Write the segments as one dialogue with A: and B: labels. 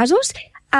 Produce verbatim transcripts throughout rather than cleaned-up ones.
A: casos.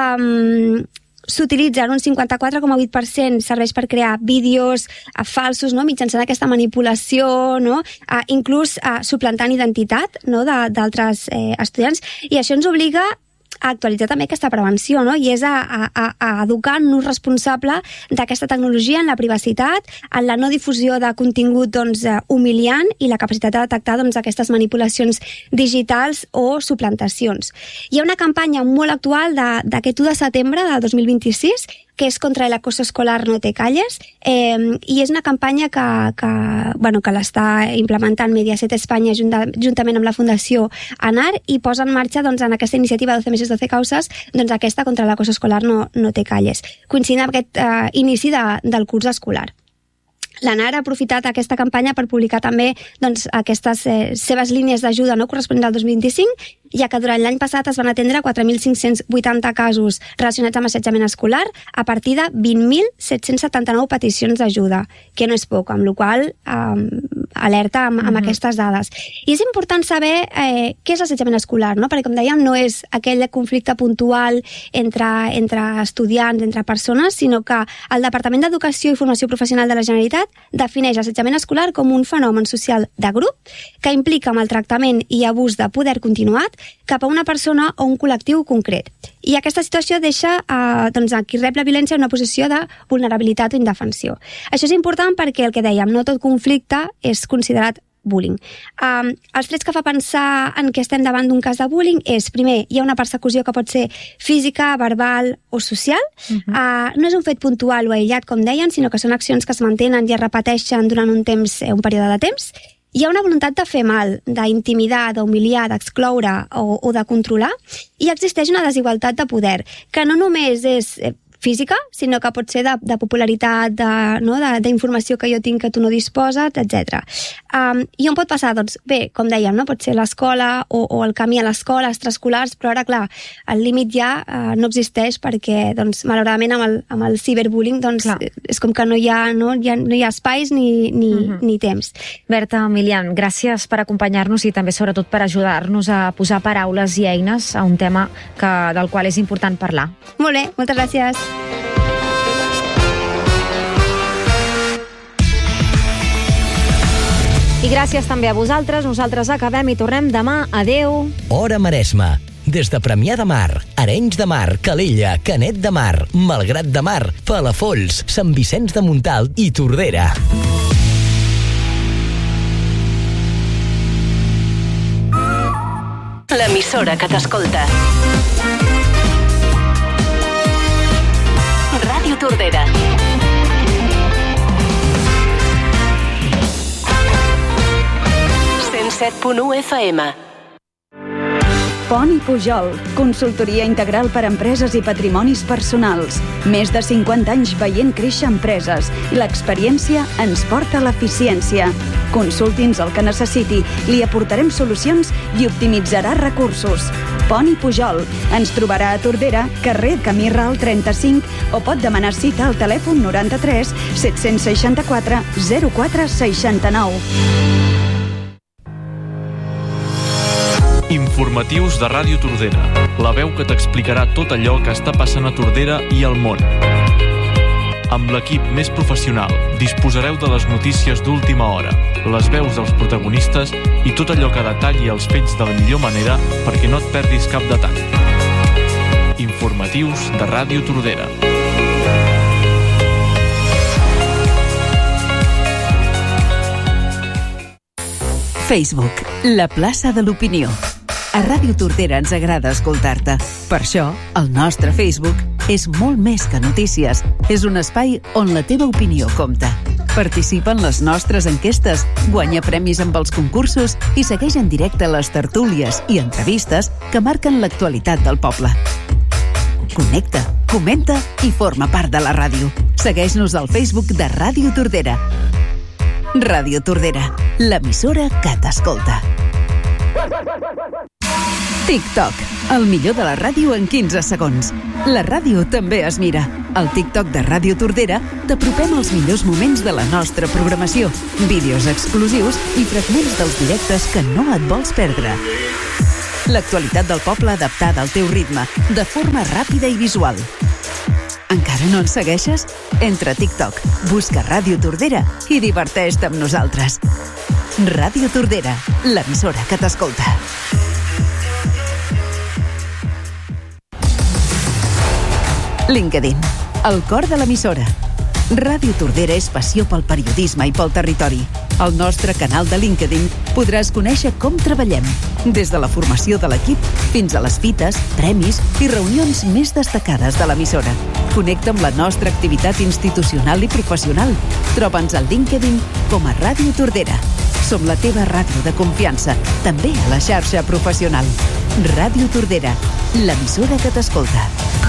A: Um, S'utilitzen un cinquanta-quatre coma vuit per cent serveix per crear vídeos uh, falsos, no? Mitjançant aquesta manipulació, no? Uh, inclús uh, suplantant identitat, no? d'altres eh, estudiants, i això ens obliga a actualitzar també aquesta prevenció, no? I és a, a, a educar en l'ús responsable d'aquesta tecnologia, en la privacitat, en la no difusió de contingut doncs, humiliant i la capacitat de detectar doncs, aquestes manipulacions digitals o suplantacions. Hi ha una campanya molt actual d'aquest u de setembre del dos mil vint-i-sis que és contra l'acoso escolar no te calles, eh, i és una campanya que, que, bueno, que l'està implementant Mediaset Espanya junta, juntament amb la Fundació ANAR, i posa en marxa doncs, en aquesta iniciativa doce meses doce causes, doncs, aquesta contra l'acoso escolar no, no te calles, coincidint amb aquest eh, inici de, del curs escolar. L'ANAR ha aprofitat aquesta campanya per publicar també doncs, aquestes eh, seves línies d'ajuda no corresponents al dos mil vint-i-cinc, ja que durant l'any passat es van atendre quatre mil cinc-cents vuitanta casos relacionats amb assetjament escolar a partir de vint mil set-cents setanta-nou peticions d'ajuda, que no és poc, amb la qual cosa eh, alerta amb, amb mm-hmm. aquestes dades. I és important saber eh, què és l'assetjament escolar, no? Perquè, com dèiem, no és aquell conflicte puntual entre, entre estudiants, entre persones, sinó que el Departament d'Educació i Formació Professional de la Generalitat defineix l'assetjament escolar com un fenomen social de grup que implica maltractament i abús de poder continuat cap a una persona o un col·lectiu concret. I aquesta situació deixa eh, doncs, a qui rep la violència en una posició de vulnerabilitat o indefensió. Això és important perquè, el que dèiem, no tot conflicte és considerat bullying. Um, els trets que fa pensar en què estem davant d'un cas de bullying és, primer, hi ha una persecució que pot ser física, verbal o social. Uh-huh. uh, no és un fet puntual o aïllat, com deien, sinó que són accions que es mantenen i es repeteixen durant un temps, un període de temps. Hi ha una voluntat de fer mal, d'intimidar, d'humiliar, d'excloure o, o de controlar, i existeix una desigualtat de poder, que no només és física, sinó que pot ser de, de popularitat, d'informació no? que jo tinc que tu no disposes, etcètera. Um, I on pot passar? Doncs bé, com dèiem, no? Pot ser l'escola o, o el camí a l'escola, extraescolars, però ara, clar, el límit ja uh, no existeix perquè, doncs, malauradament, amb el, amb el ciberbullying, doncs, és com que no hi ha, no? Ja, no hi ha espais ni, ni, uh-huh. ni temps.
B: Berta, Milian, gràcies per acompanyar-nos i també, sobretot, per ajudar-nos a posar paraules i eines a un tema que, del qual és important parlar.
A: Molt bé, moltes gràcies.
B: I gràcies també a vosaltres. Nosaltres acabem i tornem demà. Adeu.
C: Hora Maresma. Des de Premià de Mar, Arenys de Mar, Calella, Canet de Mar, Malgrat de Mar, Palafolls, Sant Vicenç de Montalt i Tordera.
D: L'emissora que t'escolta. Ràdio Tordera. cent set punt u F M.
E: Pont i Pujol, consultoria integral per a empreses i patrimonis personals. Més de cinquanta anys veient créixer empreses i l'experiència ens porta a l'eficiència. Consulti'ns el que necessiti, li aportarem solucions i optimitzarà recursos. Pont i Pujol. Ens trobarà a Tordera, carrer Camí Ral trenta-cinc, o pot demanar cita al telèfon noranta-tres set-cents seixanta-quatre zero quatre seixanta-nou.
F: Informatius de Ràdio Tordera, la veu que t'explicarà tot allò que està passant a Tordera i al món. Amb l'equip més professional disposareu de les notícies d'última hora, les veus dels protagonistes i tot allò que detalli els fets de la millor manera perquè no et perdis cap detall. Informatius de Ràdio Tordera.
G: Facebook, la plaça de l'opinió. A Ràdio Tordera ens agrada escoltar-te. Per això, el nostre Facebook és molt més que notícies. És un espai on la teva opinió compta. Participa en les nostres enquestes, guanya premis amb els concursos i segueix en directe les tertúlies i entrevistes que marquen l'actualitat del poble. Connecta, comenta i forma part de la ràdio. Segueix-nos al Facebook de Ràdio Tordera. Ràdio Tordera, l'emissora que t'escolta. TikTok, el millor de la ràdio en quinze segons. La ràdio també es mira. Al TikTok de Ràdio Tordera t'apropem els millors moments de la nostra programació, vídeos exclusius i fragments dels directes que no et vols perdre. L'actualitat del poble adaptada al teu ritme, de forma ràpida i visual. Encara no ens segueixes? Entra a TikTok, busca Ràdio Tordera i diverteix-te amb nosaltres. Ràdio Tordera, l'emissora que t'escolta. LinkedIn, el cor de l'emissora. Ràdio Tordera és passió pel periodisme i pel territori. Al nostre canal de LinkedIn podràs conèixer com treballem, des de la formació de l'equip fins a les fites, premis i reunions més destacades de l'emissora. Connecta amb la nostra activitat institucional i professional. Troba'ns al LinkedIn com a Ràdio Tordera. Som la teva ràdio de confiança, també a la xarxa professional. Ràdio Tordera, l'emissora que t'escolta.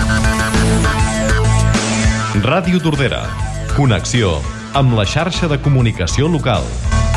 H: Ràdio Tordera. Connexió amb la xarxa de comunicació local.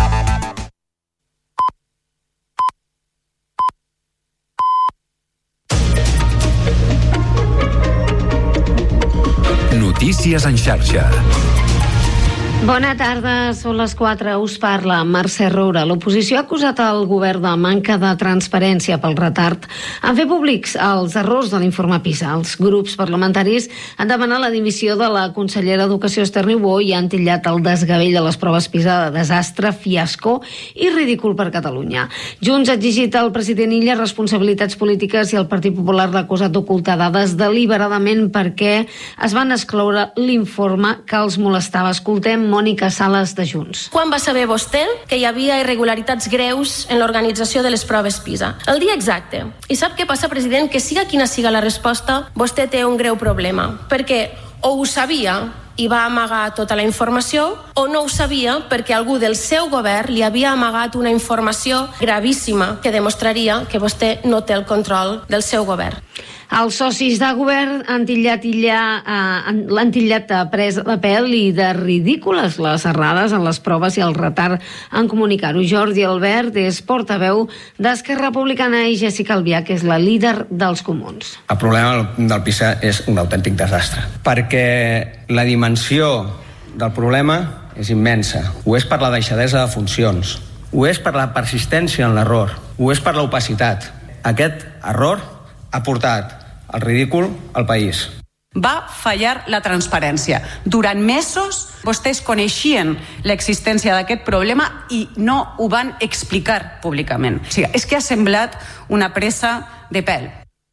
H: Notícies en xarxa.
I: Bona tarda, són les quatre, us parla Mercè Roura. L'oposició ha acusat el govern de manca de transparència pel retard en fer públics els errors de l'informe PISA. Els grups parlamentaris han demanat la dimissió de la consellera d'Educació Esther Niubó i han titllat el desgavell de les proves PISA de desastre, fiasco i ridícul per Catalunya. Junts ha exigit al president Illa responsabilitats polítiques i el Partit Popular l'ha acusat d'ocultar dades deliberadament perquè es van excloure l'informe que els molestava. Escoltem Mònica Sales de Junts.
J: Quan va saber vostè que hi havia irregularitats greus en l'organització de les proves PISA? El dia exacte. I sap què passa, president? Que siga quina siga la resposta, vostè té un greu problema. Perquè o ho sabia i va amagar tota la informació, o no ho sabia perquè algú del seu govern li havia amagat una informació gravíssima que demostraria que vostè no té el control del seu govern.
I: Els socis de govern han titllat Illa, eh, l'han titllat de pres de pèl i de ridícules les errades en les proves i el retard en comunicar-ho. Jordi Albert és portaveu d'Esquerra Republicana i Jessica Albiach és la líder dels Comuns.
K: El problema del PISA és un autèntic desastre, perquè la dimensió del problema és immensa. Ho és per la deixadesa de funcions, ho és per la persistència en l'error, ho és per l'opacitat. Aquest error ha portat el ridícul al país.
L: Va fallar la transparència. Durant mesos vostès coneixien l'existència d'aquest problema i no ho van explicar públicament. O sigui, és que ha semblat una presa de pèl.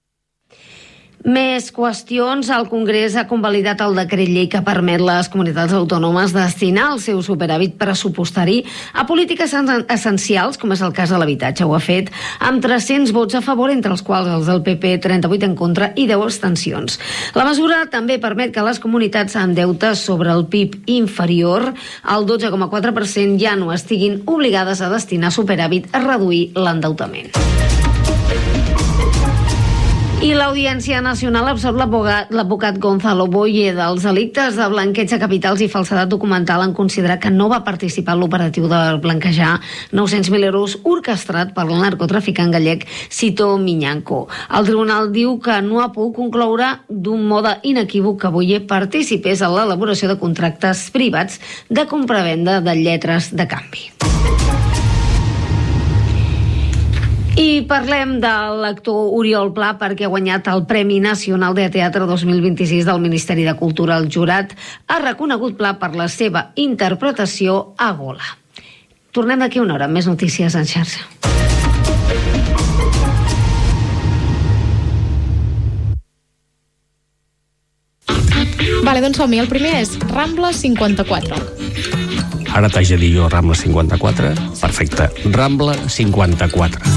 I: Més qüestions. El Congrés ha convalidat el decret llei que permet les comunitats autònomes destinar el seu superàvit pressupostari a polítiques essencials, com és el cas de l'habitatge. Ho ha fet amb tres-cents vots a favor, entre els quals els del P P, trenta-vuit en contra i deu abstencions. La mesura també permet que les comunitats amb deutes sobre el P I B inferior al dotze coma quatre per cent ja no estiguin obligades a destinar superàvit a reduir l'endeutament. I l'Audiència Nacional absolt l'advocat Gonzalo Boye dels delictes de blanqueig de capitals i falsedat documental en considerar que no va participar en l'operatiu de blanquejar nou-cents mil euros orquestrat per el narcotraficant gallec Cito Miñanco. El tribunal diu que no ha pogut concloure d'un mode inequívoc que Boye participés en l'elaboració de contractes privats de compravenda de lletres de canvi. I parlem de l'actor Oriol Pla perquè ha guanyat el Premi Nacional de Teatre dos mil vint-i-sis del Ministeri de Cultura. El jurat ha reconegut Pla per la seva interpretació a Gola. Tornem d'aquí una hora amb més notícies en xarxa.
M: Vale, doncs som-hi. El primer és Rambla cinquanta-quatre.
N: Ara t'haig de dir jo Rambla cinquanta-quatre. Perfecte. Rambla cinquanta-quatre.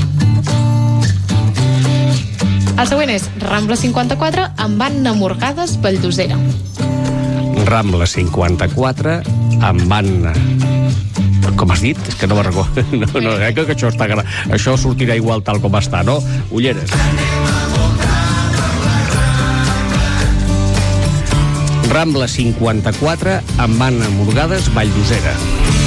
M: El següent és Rambla cinquanta-quatre amb Anna Morgades, Valldosera.
N: Rambla cinquanta-quatre amb Anna... Com has dit? És que no me'n recordo. No, no, eh, que això, està gra... això sortirà igual tal com està, no? Ulleres. Rambla cinquanta-quatre amb Anna Morgades, Valldosera.